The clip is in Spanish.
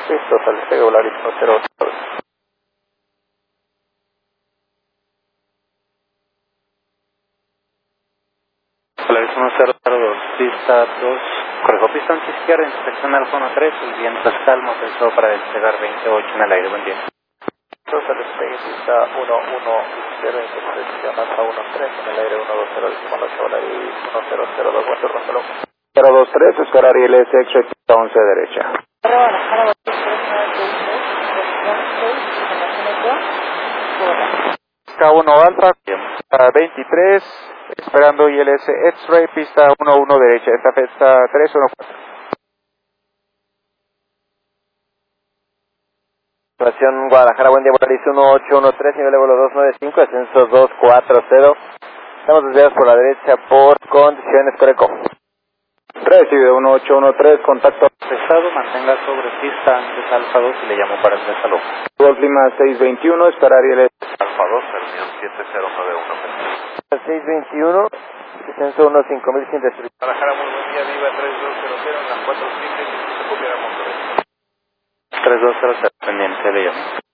Listo, al despegue Volaris 10. Volaris 1002, pista 2, corrijo pista izquierda, inspección Alfa 13, el viento es calmo, pensó para despegar 28 en el aire, buen día. Listo, al despegue pista 11, izquierda, inspección Alfa 13, en el aire 120, decimos la Volaris 1002, buen turno, hasta luego. 023, esperar ILS, exit, pista 11 derecha. K1 Alfa, 23, esperando ILS X-Ray, pista 11 derecha, esta pista 314. Situación Guadalajara, buen día, Volaris 1813, nivel de vuelo 295, ascenso 240. Estamos desviados por la derecha por condiciones Coreco. Recibe 1813, contacto pesado, mantenga sobre pista antes Alfa 2 y le llamo para el desalojo. Golf Lima 621, esperar ILS Alfa 2, terminal 7091. 621, ascenso 15100. Guadalajara, muy buen día, Viva 3200 en la 47, se copiara Monterrey. 3200, pendiente, le llamo.